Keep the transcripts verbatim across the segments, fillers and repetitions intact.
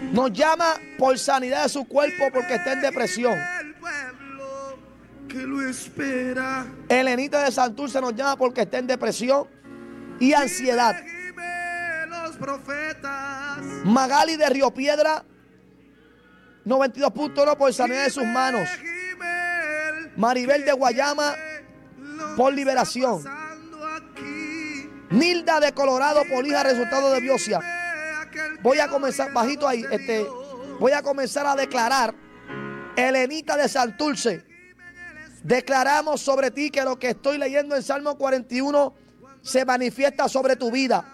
Nos llama por sanidad de su cuerpo porque está en depresión. Que lo espera. Elenita de Santurce nos llama porque está en depresión y ansiedad. Los profetas. Magali de Río Piedra, noventa y dos punto uno por sanidad de sus manos. Maribel de Guayama por liberación. Nilda de Colorado por hija resultado de biopsia. Voy a comenzar, bajito ahí, este, voy a comenzar a declarar. Elenita de Santurce, declaramos sobre ti que lo que estoy leyendo en Salmo cuarenta y uno se manifiesta sobre tu vida.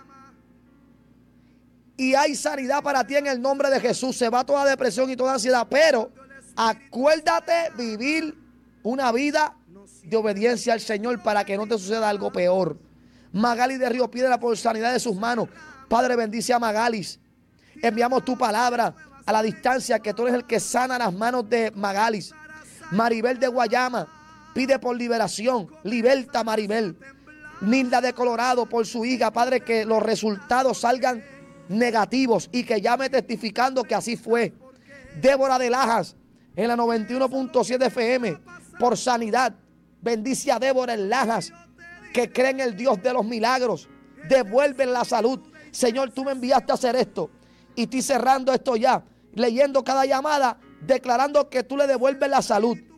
Y hay sanidad para ti en el nombre de Jesús. Se va toda depresión y toda ansiedad. Pero acuérdate vivir una vida de obediencia al Señor para que no te suceda algo peor. Magali de Río Piedra por sanidad de sus manos. Padre, bendice a Magalis. Enviamos tu palabra a la distancia, que tú eres el que sana las manos de Magalis. Maribel de Guayama pide por liberación. Liberta a Maribel. Nilda de Colorado por su hija. Padre, que los resultados salgan negativos y que llame testificando que así fue. Débora de Lajas en la noventa y uno punto siete F M por sanidad. Bendice a Débora en Lajas, que cree en el Dios de los milagros. Devuelve la salud. Señor, tú me enviaste a hacer esto y estoy cerrando esto ya, leyendo cada llamada, declarando que tú le devuelves la salud.